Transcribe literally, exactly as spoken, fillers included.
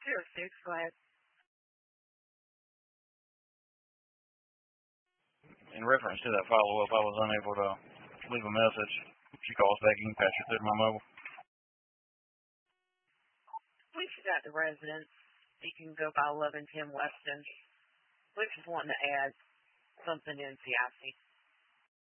Zero six, go ahead. In reference to that follow-up, I was unable to leave a message. If she calls back, you can patch her through my mobile. We forgot the residence. You can go by eleven ten Weston. We're just wanting to add something in C I C.